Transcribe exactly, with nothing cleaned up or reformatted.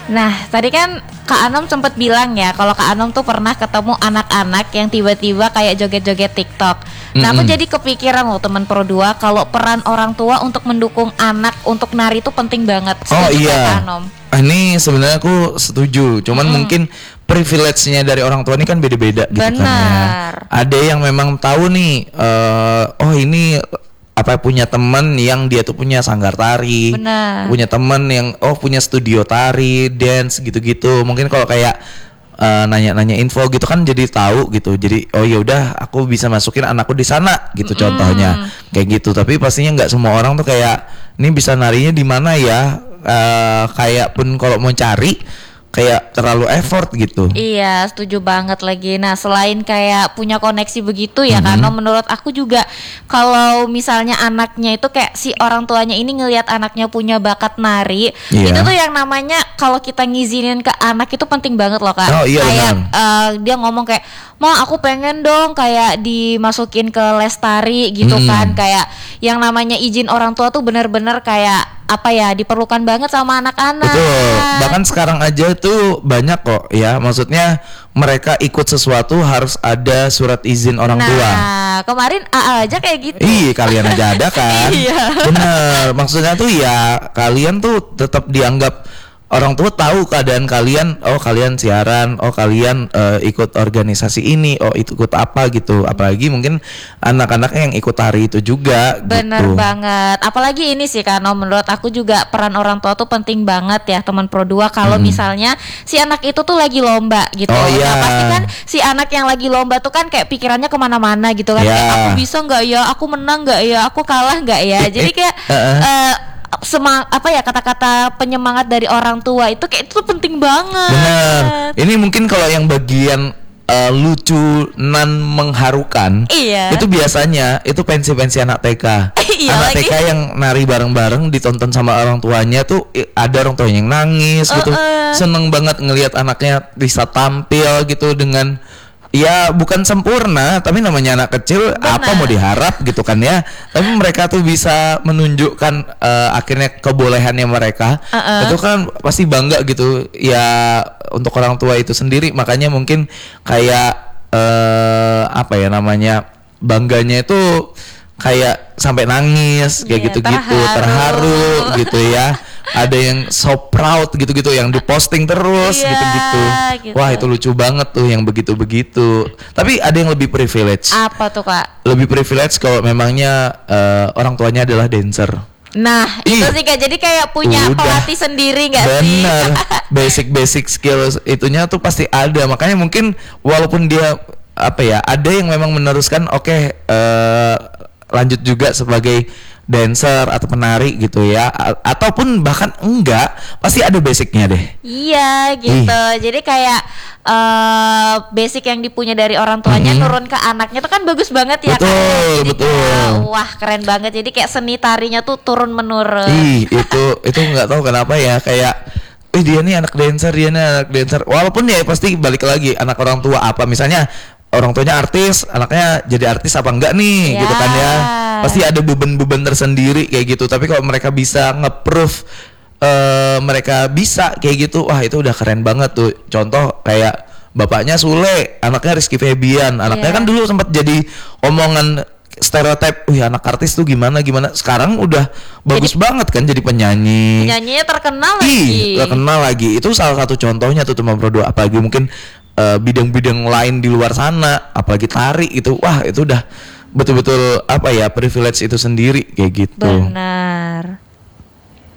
Nah, tadi kan Kak Anom sempat bilang ya kalau Kak Anom tuh pernah ketemu anak-anak yang tiba-tiba kayak joget-joget TikTok. Nah, aku Mm-mm. jadi kepikiran loh teman Pro dua kalau peran orang tua untuk mendukung anak untuk nari itu penting banget. Oh Setuju nggak, Kak iya. Anom? Ah, Ini sebenarnya aku setuju. Cuman Mm-mm. mungkin privilege-nya dari orang tua ini kan beda-beda gitu kan ya. Benar. Ada yang memang tahu nih, eh, oh ini apa punya teman yang dia tuh punya sanggar tari, Benar. punya teman yang oh punya studio tari, dance gitu-gitu. Mungkin kalau kayak eh, nanya-nanya info gitu kan jadi tahu gitu. Jadi oh ya udah aku bisa masukin anakku di sana gitu contohnya. Kayak gitu. Tapi pastinya nggak semua orang tuh kayak ini bisa narinya di mana ya? Eh, kayak pun kalau mau cari kayak terlalu effort gitu. Iya, setuju banget lagi. Nah, selain kayak punya koneksi begitu ya, Mhm. karena menurut aku juga kalau misalnya anaknya itu kayak si orang tuanya ini ngelihat anaknya punya bakat nari, Iya. itu tuh yang namanya kalau kita ngizinin ke anak itu penting banget loh, Kak. Oh, iya, kayak benar. eh, dia ngomong kayak, "Ma, aku pengen dong kayak dimasukin ke les tari gitu Mm. kan." Kayak yang namanya izin orang tua tuh bener-bener kayak apa ya, diperlukan banget sama anak-anak. Betul. Bahkan sekarang aja tuh banyak kok ya. Maksudnya mereka ikut sesuatu harus ada surat izin orang nah, tua. kemarin A A aja kayak gitu. Ih, kalian aja ada kan? Iya. Bener. Maksudnya tuh ya kalian tuh tetap dianggap orang tua tahu keadaan kalian. Oh kalian siaran. Oh kalian eh, ikut organisasi ini. Oh itu ikut apa gitu. Apalagi mungkin anak-anaknya yang ikut tari itu juga. Bener gitu. banget. Apalagi ini sih Kano, menurut aku juga peran orang tua tuh penting banget ya teman Pro dua. Kalau Hmm. misalnya si anak itu tuh lagi lomba gitu. Oh, iya. Nah pasti kan si anak yang lagi lomba tuh kan kayak pikirannya kemana-mana gitu kan. Iya. Kayak aku bisa nggak ya, aku menang nggak ya, aku kalah nggak ya. Jadi kayak Heeh. eh, semang apa ya, kata-kata penyemangat dari orang tua itu kayak itu tuh penting banget. Bener. Ini mungkin kalau yang bagian eh, lucu nan mengharukan, Iya. itu biasanya itu pensi-pensi anak T K. Iya anak lagi. T K yang nari bareng-bareng ditonton sama orang tuanya tuh i- ada orang tuanya yang nangis gitu. Uh-uh. Seneng banget ngelihat anaknya bisa tampil gitu dengan ya bukan sempurna, tapi namanya anak kecil, Benar. apa mau diharap gitu kan ya. Tapi mereka tuh bisa menunjukkan eh, akhirnya kebolehannya mereka. Uh-uh. Itu kan pasti bangga gitu ya untuk orang tua itu sendiri. Makanya mungkin kayak eh, apa ya namanya, bangganya itu kayak sampai nangis kayak Iya, gitu-gitu, terharu. terharu gitu ya. Ada yang so proud gitu-gitu yang diposting terus Iya, gitu-gitu. gitu. Wah, itu lucu banget tuh yang begitu-begitu. Tapi ada yang lebih privilege. Apa tuh Kak? Lebih privilege kalau memangnya eh, orang tuanya adalah dancer. Nah Ih. itu sih Kak, jadi kayak punya Udah. pelatih sendiri nggak sih? Bener. Basic-basic skills itunya tuh pasti ada. Makanya mungkin walaupun dia apa ya, ada yang memang meneruskan, oke eh, lanjut juga sebagai dancer atau penari gitu ya. A- ataupun bahkan enggak, pasti ada basicnya deh. Iya gitu. Jadi kayak eh basic yang dipunya dari orang tuanya Mhm. turun ke anaknya itu kan bagus banget ya. Betul, Kak. Jadi betul. kayak, wah keren banget. Jadi kayak seni tarinya tuh turun menurun. Ih, itu itu nggak tahu kenapa ya, kayak eh dia nih anak dancer, dia nih anak dancer. Walaupun ya pasti balik lagi anak orang tua apa, misalnya orang tuanya artis, anaknya jadi artis apa enggak nih, Ya. gitu kan ya. Pasti ada beban-beban tersendiri kayak gitu. Tapi kalau mereka bisa nge-proof eh, mereka bisa kayak gitu, wah itu udah keren banget tuh. Contoh kayak bapaknya Sule, anaknya Rizky Febian. Anaknya Iya. kan dulu sempat jadi omongan stereotip, wih anak artis tuh gimana gimana. Sekarang udah bagus banget kan jadi penyanyi. Nyanyinya terkenal Ih, lagi. terkenal lagi. Itu salah satu contohnya tuh teman Pro dua. Apalagi mungkin eh, bidang-bidang lain di luar sana, apalagi tari itu. Wah, itu udah betul-betul apa ya, privilege itu sendiri kayak gitu. Benar.